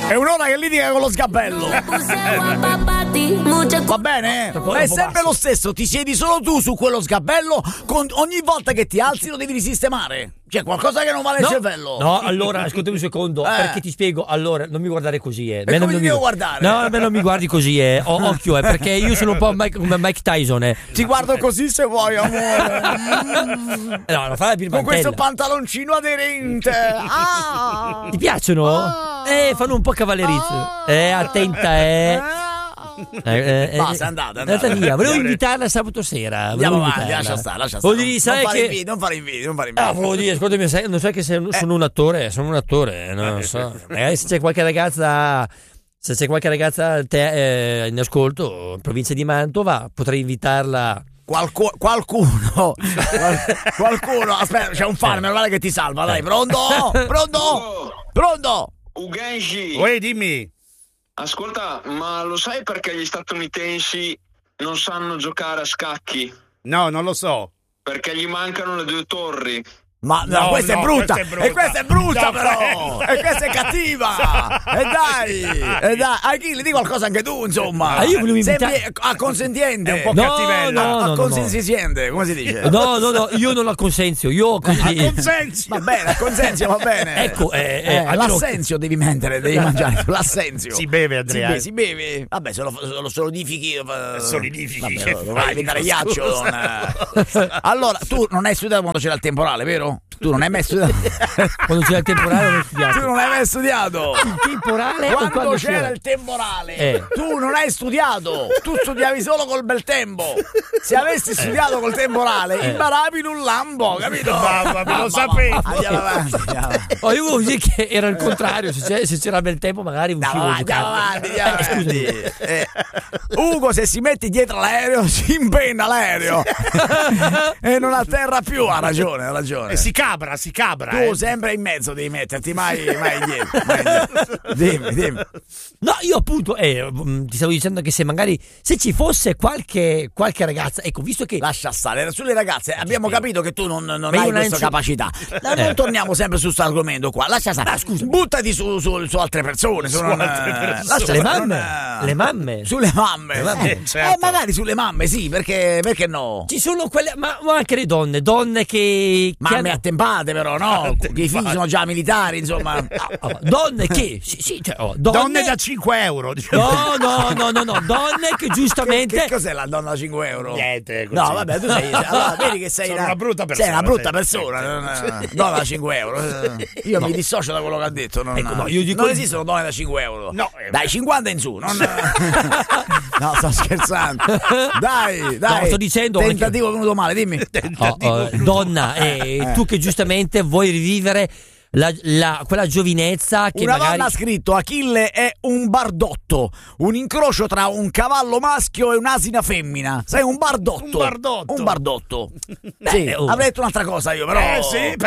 È un'ora che litiga con lo sgabello. Va bene? Ma è sempre lo stesso, ti siedi solo tu su quello sgabello, ogni volta che ti alzi lo devi risistemare. C'è qualcosa che non va nel cervello. No, allora, ascoltami un secondo, perché ti spiego. Allora, non mi guardare così, E come ti devo guardare? No, non mi guardi così, occhio, perché io sono un po' come Mike Tyson, Ti guardo così se vuoi, amore. No, non fai la Con questo pantaloncino aderente. Ti piacciono? Fanno un po' cavallerizzo. Attenta, Basta, è andata via. Volevo invitarla sabato sera. Andiamo avanti, lascia stare. Non fare invidia. Volevo dire, ascoltami, non sai che sono un attore? Sono un attore, non so. Magari se c'è qualche ragazza in ascolto in provincia di Mantova, potrei invitarla. Qualcuno, aspetta, c'è un fan, meno male che ti salva, dai, pronto? Ugenji. Uè, dimmi. Ascolta, ma lo sai perché gli statunitensi non sanno giocare a scacchi? No, non lo so. Perché gli mancano le 2 torri. Ma no, questa è brutta. E questa è brutta, però. E questa è cattiva. E dai. Achille, di qualcosa anche tu, insomma. Io volevo invitare acconsentiente. È un po' cattivella. Acconsenziente, come si dice? No, io non acconsenzio. Va bene, acconsenzio, va bene. Ecco, l'assenzio devi mangiare. L'assenzio. Si beve, Andrea. Si beve. Vabbè, se lo solidifichi. Solidifichi. Vai a diventare ghiaccio. Allora, tu non hai studiato quando c'era il temporale, vero? Tu non hai mai studiato. Quando c'era il temporale non hai studiato. Tu non hai mai studiato. Il temporale quando c'era il temporale. Tu non hai studiato. Tu studiavi solo col bel tempo. Se avessi studiato col temporale imparavi in un lambo, capito? Mamma, lo sapevo. Andiamo avanti. Io volevo dire che era il contrario. Se c'era bel tempo magari uscivo. Andiamo avanti. Ugo, se si mette dietro l'aereo si impenna l'aereo e non atterra più. Ha ragione. Si cabra. Tu sempre in mezzo devi metterti, mai indietro. Dimmi. No, io appunto ti stavo dicendo che se ci fosse qualche ragazza, ecco, visto che lascia stare sulle ragazze, abbiamo capito che tu non hai questa capacità. Non torniamo sempre su questo argomento qua. Lascia stare. Scusa, buttati su altre persone, le mamme. Sulle mamme. Certo. Magari sulle mamme, sì, perché no? Ci sono quelle, ma anche le donne che mamme attempate, però, no? Che i figli sono già militari, insomma. Donne che donne da 5 euro. No, donne che giustamente. Che cos'è la donna da 5 euro? Niente, così. No, vabbè, tu sei. Allora, vedi che sei una brutta persona. Sei una brutta persona. Donna da 5 euro. Io mi dissocio da quello che ha detto. Non esistono donne da 5 euro. No, dai 50 in su. No, sto scherzando. Dai. No, sto dicendo. Tentativo venuto male, dimmi. Donna, tu che giustamente vuoi rivivere quella giovinezza che una magari. donna ha scritto: Achille è un bardotto, un incrocio tra un cavallo maschio e un'asina femmina. Sei un bardotto. Un bardotto. Sì, avrei detto un'altra cosa io, però.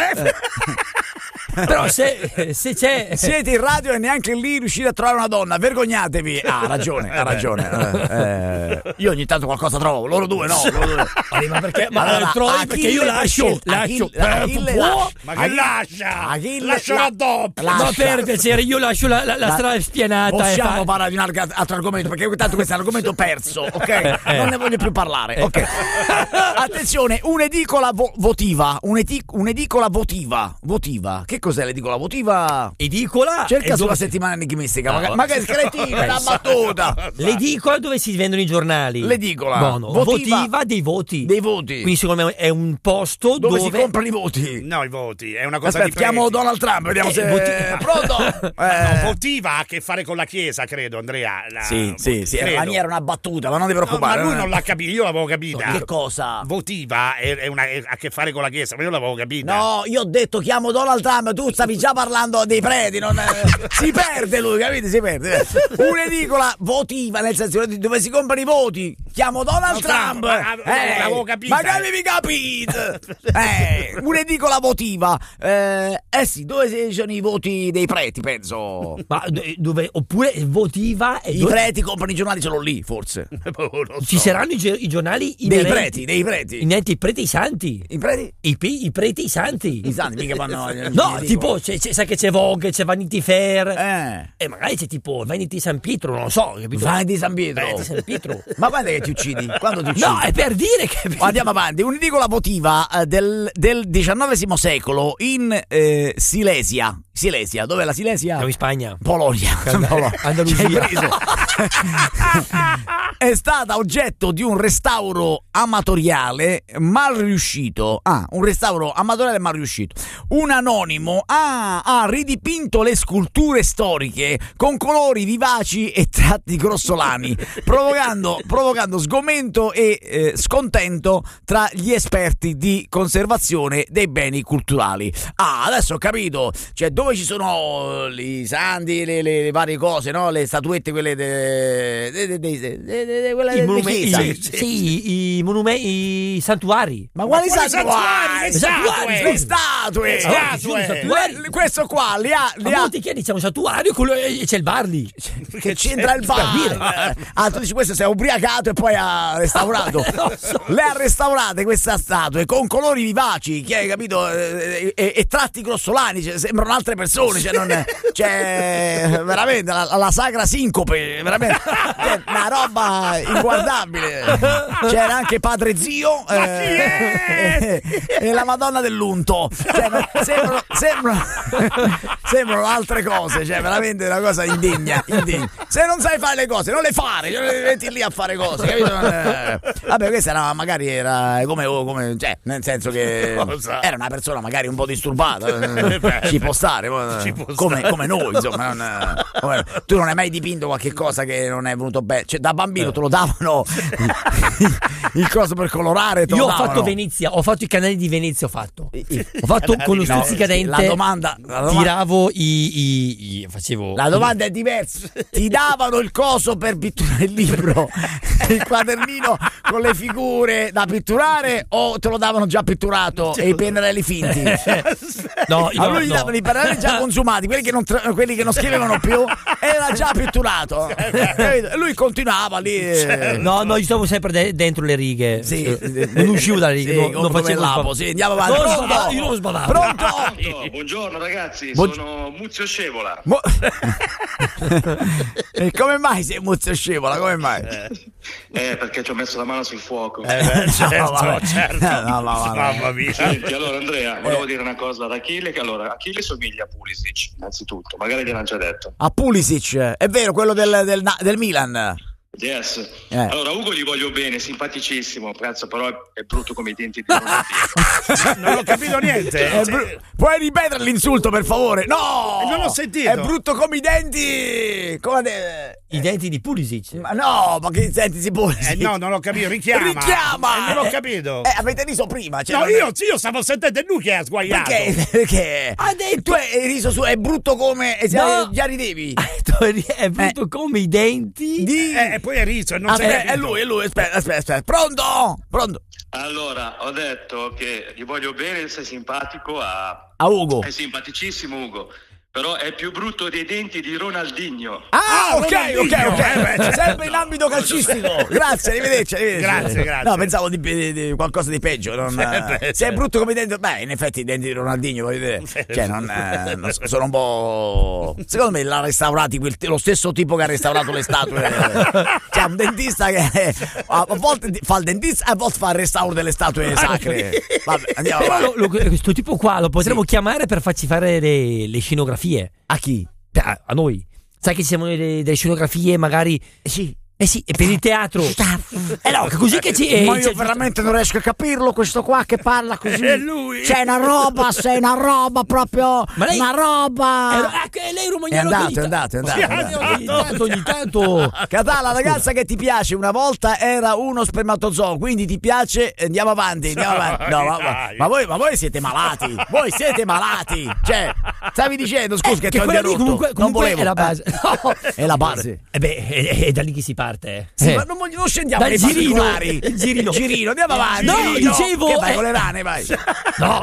Però se c'è. Siete in radio e neanche lì riuscite a trovare una donna, vergognatevi. Ha ragione. Io ogni tanto qualcosa trovo, loro due no. Ma perché? Ma trovi perché io lascio. Ma che lascia? Lascio la doppia. Ma per piacere, io lascio la strada spianata. Possiamo parlare di un altro argomento, perché tanto questo è un argomento perso, ok? Non ne voglio più parlare, ok? Attenzione, un'edicola votiva. Un'edicola votiva. Che cos'è l'edicola votiva? Edicola? Cerca sulla settimana enigmistica. Magari scretina, una battuta. L'edicola dove si vendono i giornali. L'edicola votiva dei voti. Quindi secondo me è un posto dove si comprano i voti. No, i voti, è una cosa differente. Chiamo Donald Trump, vediamo se pronto. No, votiva ha a che fare con la Chiesa, credo, Andrea. Sì. La mia era una battuta, ma non ti preoccupare. Ma lui non l'ha capito, io l'avevo capita. Che cosa? Votiva ha a che fare con la Chiesa, ma io l'avevo capita. No, io ho detto chiamo Donald Trump, tu stavi già parlando dei preti, si perde lui, capite? Si perde. Un'edicola votiva, nel senso dove si comprano i voti. Chiamo Donald Trump. L'avevo capita. Magari vi capite. Un'edicola votiva. Sì, dove sono i voti dei preti, penso. Ma dove? Oppure votiva i preti comprano i giornali solo lì, forse. Ci saranno i giornali dei preti. I preti i santi. I preti? I preti i santi. I santi mica fanno. No, tipo sai che c'è Vogue, c'è Vanity Fair E magari c'è tipo Vanity San Pietro, non lo so, capito? Vanity San Pietro. Vanity San Pietro. Ma quando è che ti uccidi? Quando ti uccidi? No, è per dire che Andiamo avanti. Un'edicola votiva del XIX secolo in Silesia. Dov'è la Silesia? Siamo in Spagna. Polonia. Andalusia. È stata oggetto di un restauro amatoriale mal riuscito. Un restauro amatoriale mal riuscito. Un anonimo ha ridipinto le sculture storiche con colori vivaci e tratti grossolani, provocando sgomento e scontento tra gli esperti di conservazione dei beni culturali. Adesso ho capito. Cioè, dove ci sono i santi, le varie cose, no? Le statuette, quelle I monumenti, i santuari. Ma quali santuari? Le statue. Questo qua li ha. Ti chiedi, c'è un santuario e c'è il bar lì. Che c'entra il bar? Tu dici, questo si è ubriacato e poi ha restaurato. Le ha restaurate queste statue con colori vivaci, che hai capito? E tratti grossolani, cioè, sembrano altre persone, veramente la sacra sincope, veramente una roba inguardabile. C'era anche Padre Zio e la Madonna dell'Unto, sembrano altre cose, veramente una cosa indegna. Se non sai fare le cose, non le fare, metti lì a fare cose, capito? Vabbè, questa magari era come nel senso che era una persona magari un po' disturbata, ci può stare, come noi, insomma. Tu non hai mai dipinto qualche cosa che non è venuto bene? Cioè, da bambino te lo davano il coso per colorare? Io ho fatto Venezia, ho fatto i canali di Venezia, ho fatto con lo stuzzicadente. La domanda tiravo facevo. La domanda è diversa. Ti davano il coso per pitturare il libro, il quadernino con le figure da pitturare, o te lo davano già pitturato e i pennarelli finti? No, a lui gli davano i pennarelli già consumati, quelli che non scrivevano più, era già pitturato. Lui continuava lì. No, io stavo sempre dentro le righe. Non uscivo dalle righe, non facevo lapo. Andiamo avanti. Io non sbadavo. Pronto? Buongiorno ragazzi, sono Muzio Scevola. E come mai sei Muzio Scevola? Come mai? Perché ci ho messo la mano sul fuoco. Certo. Mamma mia. Senti, allora Andrea, volevo dire una cosa ad Achille, che Achille somiglia a Pulisic, innanzitutto, magari gliel'hanno già detto. A Pulisic, è vero, quello del Milan. Yes. Allora Ugo gli voglio bene, simpaticissimo, prezzo però è brutto come i denti di Ronaldinho. Non ho capito niente. Puoi ripetere l'insulto, per favore? No! Non ho sentito. È brutto come i denti. I denti di Pulisic. Ma no, ma che denti si Pulisic? No, non l'ho capito. Richiama. Non l'ho capito. Avete riso prima. Io stavo sentendo, è lui che ha sguaiato. Perché? Ha detto. Tu hai riso su, è brutto come. Già ridevi. È brutto come i denti e poi è riso e non è lui. Aspetta. Pronto? Allora, ho detto che gli voglio bene, sei simpatico a Ugo. È simpaticissimo Ugo, però è più brutto dei denti di Ronaldinho. Ok. Sempre in ambito calcistico. Grazie, arrivederci. Grazie. No, pensavo di qualcosa di peggio. Se è brutto come i denti, in effetti i denti di Ronaldinho, voglio dire, sono un po'. Secondo me l'ha restaurati lo stesso tipo che ha restaurato le statue. C'è un dentista che a volte fa il dentista, a volte fa il restauro delle statue sacre. Vabbè, andiamo avanti. Questo tipo qua lo potremmo chiamare per farci fare le scenografie. A chi? A noi. Sai che ci siamo delle scenografie magari. Sì, e per il teatro. No, così che ma io veramente non riesco a capirlo, questo qua che parla così. È lui. C'è una roba proprio. Ma lei, una roba. Lei romagnolo. È andato. Ogni tanto. Catà, la ragazza che ti piace una volta era uno spermatozoo, quindi ti piace. Andiamo avanti. No, ma voi siete malati. Cioè, stavi dicendo, scusa che ti ho interrotto. Comunque non volevo. È la base. No. È la base. È da lì che si parte. Sì, ma non scendiamo nei particolari. Il girino, andiamo avanti. No, dicevo. Che vai con le rane, vai. No.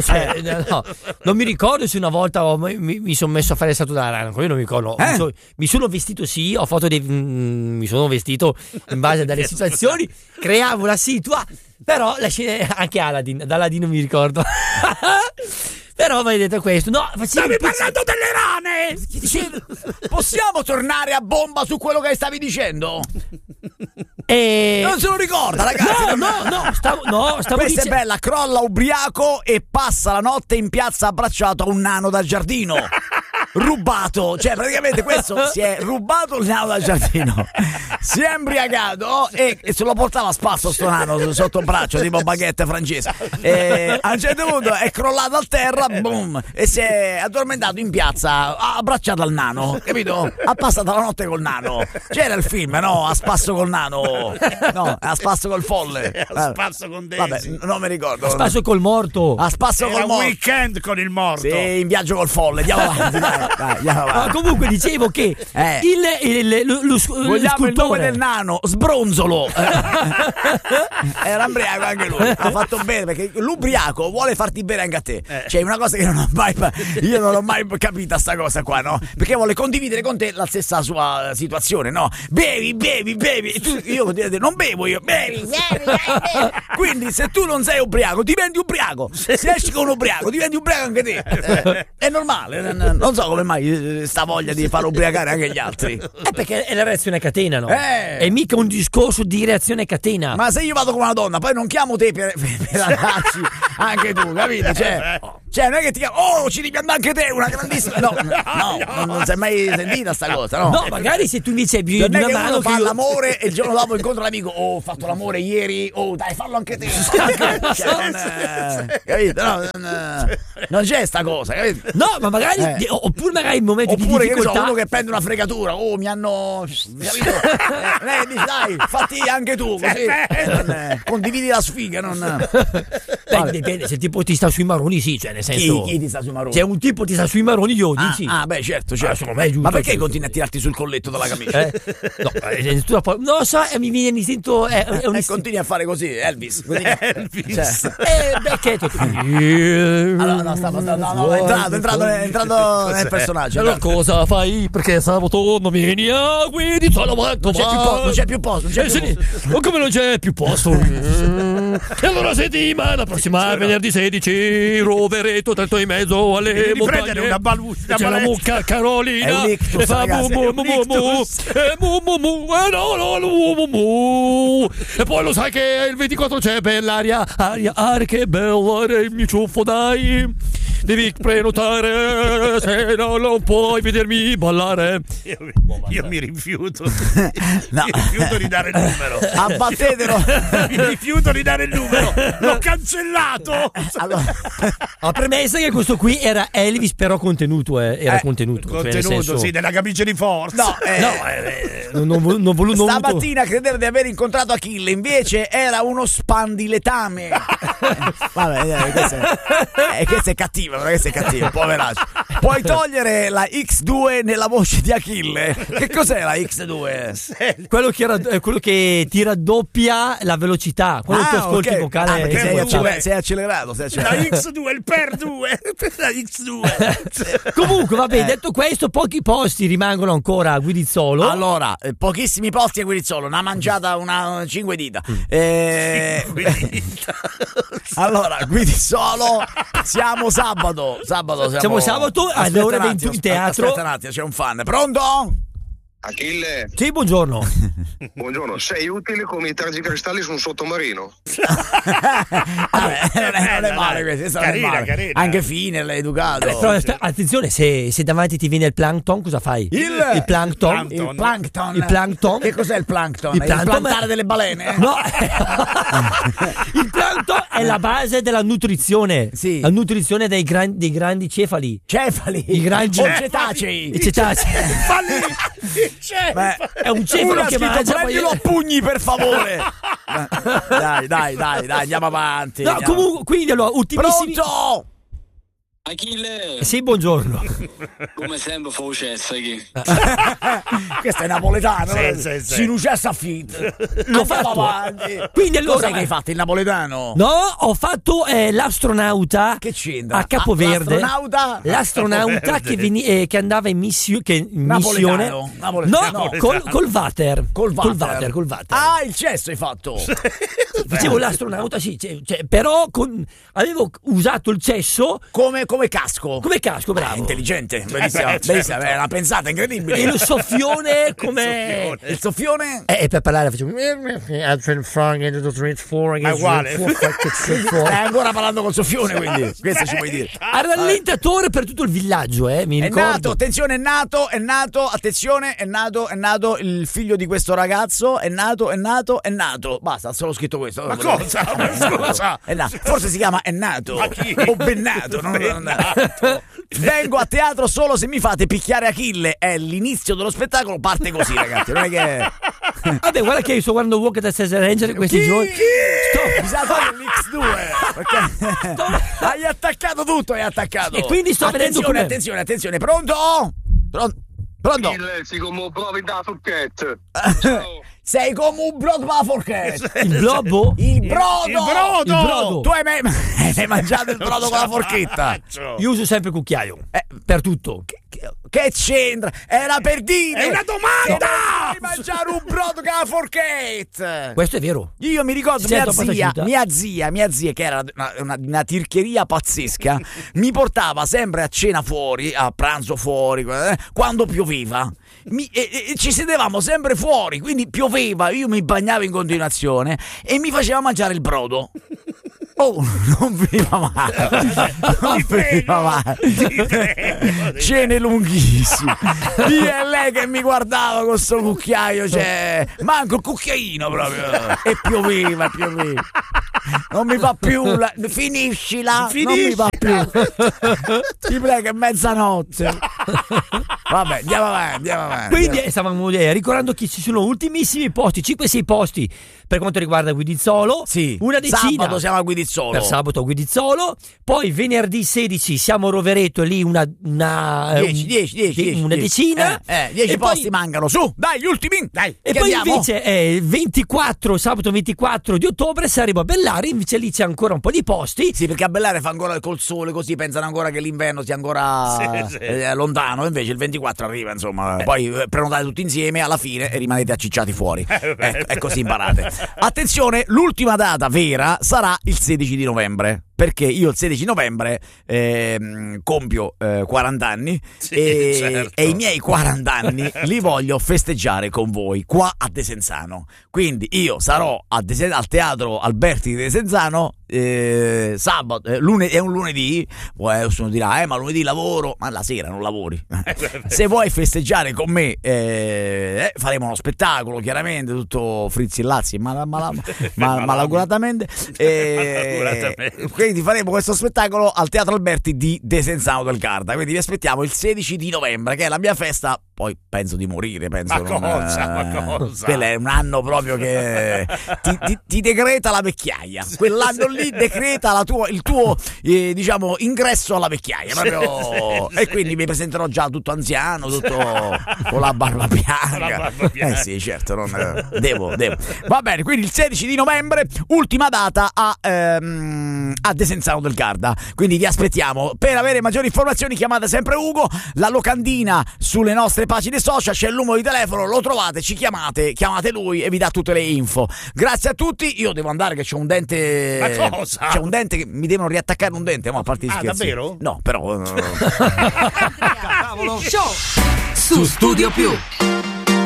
Non mi ricordo se una volta mi sono messo a fare il salto della rana. Io non mi ricordo. Mi sono vestito, sì, ho fatto mi sono vestito in base alle situazioni, creavo la situa. Però la scena, anche Aladdin, da Aladdin non mi ricordo. Però vai detto questo, no, stavi parlando delle rane. Sì. Possiamo tornare a bomba su quello che stavi dicendo? Non se lo ricorda, ragazzi. No, stavo Questa dicendo. è bella, crolla ubriaco e passa la notte in piazza abbracciato a un nano da giardino. Rubato, cioè praticamente questo si è rubato il nano da giardino, si è embriagato e se lo portava a spasso sto nano sotto braccio tipo baguette francese, e a un certo punto è crollato a terra, boom, e si è addormentato in piazza abbracciato al nano, capito? Ha passato la notte col nano. C'era il film, no? A spasso col nano, no, a spasso col folle, a spasso con Daisy. Vabbè, non mi ricordo. A spasso col morto. A spasso Era col morto. Weekend con il morto. Sì, in viaggio col folle. Andiamo avanti, dai, andiamo avanti. Comunque dicevo che lo vogliamo il nome del nano, Sbronzolo. Era ubriaco anche lui. Ha fatto bene perché l'ubriaco vuole farti bene anche a te. Cioè, una cosa che io non ho mai capita sta cosa qua, no? Perché vuole condividere con te la stessa sua situazione, no? Bevi. E tu, io continuo a dire, non bevo io, bevi. Quindi se tu non sei ubriaco, diventi ubriaco. Se esci con un ubriaco, diventi ubriaco anche te. È normale. Non so come mai sta voglia di far ubriacare anche gli altri. Perché è la reazione a catena, no? È mica un discorso di reazione a catena. Ma se io vado con una donna, poi non chiamo te per andarci anche tu, capito? Cioè, non è che ti chiamo, ci devi andare anche te, una grandissima. No, non si è mai sentita sta cosa, no? No, magari se tu invece hai bisogno di una mano. Uno fa l'amore e il giorno dopo incontra l'amico, ho fatto l'amore ieri, dai, fallo anche te. Capito? No, non c'è sta cosa, capito? No, ma magari, oppure magari in momenti di difficoltà. Oppure che uno che prende una fregatura, mi hanno, capito? Lei dice, dai, fatti anche tu, così. Condividi la sfiga, non. Beh, dipende, se tipo ti sta sui maroni, sì, cioè nel senso. Chi ti sta sui maroni? Se un tipo ti sta sui maroni, io dici. Beh, certo. Secondo me è giusto. Ma perché continui a tirarti sul colletto della camicia? Non lo so, mi viene l'istinto. E continui a fare così, Elvis. Allora, è entrato nel personaggio. Allora cosa fai? Perché sabato non vieni a Guidi solo non c'è più posto. Ma come non c'è più posto? E allora settimana prossima, venerdì 16, Rovereto, tanto in mezzo alle montagne. C'è la mucca Carolina e fa e poi lo sai che il 24 c'è bell'aria, che bella il mio ciuffo, dai. Devi prenotare, se no non puoi vedermi ballare. Io mi rifiuto. Mi rifiuto di dare il numero. Abbattetelo. Mi rifiuto di dare il numero. L'ho cancellato. Allora. La premessa che questo qui era Elvis, però contenuto. Era contenuto. Contenuto, sì, della camicia di forza. Non voluto. Stamattina credere di aver incontrato Achille, invece era uno spandiletame. Vabbè, questo è cattivo. Questo è cattivo, poveraccio. Puoi togliere la X2 nella voce di Achille? Che cos'è la X2? Quello che ti raddoppia la velocità. Quello che ascolti vocale. Sei accelerato. La X2, il per 2. La X2. Comunque, vabbè, detto questo, pochi posti rimangono ancora a Guidizzolo. Allora, pochissimi posti a Guidizzolo, una mangiata, 5 dita. Allora, Guidizzolo, siamo sabato. Siamo sabato alle ore 21 in teatro. Aspetta un attimo, c'è un fan. Pronto? Achille. Sì, buongiorno. Buongiorno, sei utile come i tergicristalli su un sottomarino. Vabbè, non è male questo, carina. Anche fine, l'hai educato. Però, attenzione, se davanti ti viene il plankton, cosa fai? Il plankton. Il plankton. Il plankton. Che cos'è il plankton? Il plantare delle balene? No. Il plankton è la base della nutrizione. Sì. La nutrizione dei grandi cefali. I grandi cetacei. I cetacei. È un cefalo che mangia. Prendilo a pugni, per favore. Dai, andiamo avanti. No, comunque, quindi allora, ultimissimi. Pronto? Achille. Sì, buongiorno. Come sempre fa uccessa chi? Questo è napoletano. Sì. Si nucessa fit. L'ho fatto. Avanti. Quindi allora, cos'è che hai fatto, il napoletano? No, ho fatto l'astronauta. Che c'entra? A Capoverde. L'astronauta che andava in missione. Napoletano. No, col water. Col water. Ah, il cesso hai fatto. Facevo l'astronauta, sì, però avevo usato il cesso come come casco. Come casco, bravo. Intelligente, bellissima, bellissima, una pensata incredibile. E lo soffione come... Il soffione? Per parlare facciamo... È uguale. Stai ancora parlando col soffione, quindi questo ci puoi dire. A rallentatore per tutto il villaggio, mi ricordo. È nato, attenzione, è nato, attenzione, è nato il figlio di questo ragazzo, è nato. Basta, solo scritto questo. Ma cosa? Scusa. È nato. Forse si chiama È nato o Bennato, Vengo a teatro solo se mi fate picchiare Achille. È l'inizio dello spettacolo, parte così, ragazzi. Non è che... Vabbè, guarda che io sto guardando Walk at Cesar Angel questi giorni. Stop, bisogna fare l'X2 perché hai attaccato tutto, E quindi sto vedendo come... Attenzione, pronto? Sei come provi da forchetta. Sei come un brodo per la forchetta. Il globo? Il brodo. Il brodo. Tu hai mai mangiato il brodo con la forchetta? Io uso sempre il cucchiaio. Per tutto. Che c'entra? Era per dire. È una domanda! Devi mangiare un brodo con la forchetta. Questo è vero. Io mi ricordo mia zia che era una tircheria pazzesca, mi portava sempre a cena fuori, a pranzo fuori, quando pioveva. E ci sedevamo sempre fuori, quindi pioveva, io mi bagnavo in continuazione e mi faceva mangiare il brodo. Oh, non veniva male. Cene lunghissime. Io e lei che mi guardava con sto cucchiaio, manco il cucchiaino proprio. E pioveva. Non mi fa più, finiscila. Non mi fa più. Ti prego, è mezzanotte. Vabbè, andiamo avanti. Quindi stavamo ricordando che ci sono ultimissimi posti, 5-6 posti per quanto riguarda Guidizzolo. Sì. Una decina. Sabato siamo a Guidizzolo. Per sabato a Guidizzolo. Poi venerdì 16 siamo a Rovereto, lì una 10. Una decina. 10 posti mancano. Su, dai, gli ultimi. Dai. E poi invece 24, sabato 24 di ottobre saremo a Bellari, invece lì c'è ancora un po' di posti. Sì, perché a Bellari fa ancora col sole, così pensano ancora che l'inverno sia ancora lontano, invece il 24 arriva, insomma. Poi prenotate tutti insieme alla fine e rimanete accicciati fuori. È così imparate. Attenzione, l'ultima data vera sarà il 16 di novembre. Perché io il 16 novembre compio 40 anni e i miei 40 anni li voglio festeggiare con voi qua a Desenzano. Quindi io sarò al Teatro Alberti di Desenzano sabato, è un lunedì. Uno dirà ma lunedì lavoro, ma la sera non lavori. Se vuoi festeggiare con me faremo uno spettacolo, chiaramente tutto frizzi e lazzi malauguratamente. Quindi faremo questo spettacolo al Teatro Alberti di Desenzano del Garda. Quindi vi aspettiamo il 16 di novembre, che è la mia festa. Poi penso di morire, Ma cosa? Quello è un anno proprio che ti decreta la vecchiaia. Quell'anno lì decreta il tuo diciamo ingresso alla vecchiaia proprio. E quindi mi presenterò già tutto anziano, tutto con la barba bianca. Sì, certo, devo. Va bene, quindi il 16 di novembre, ultima data a Desenzano del Garda. Quindi vi aspettiamo. Per avere maggiori informazioni chiamate sempre Ugo, la locandina sulle nostre pagine social, c'è il numero di telefono, lo trovate, ci chiamate lui e vi dà tutte le info. Grazie a tutti, io devo andare che c'ho un dente. Ma cosa? C'è un dente che mi devono riattaccare un dente, ma a parte gli scherzi. Davvero? No, però Show su Studio Più.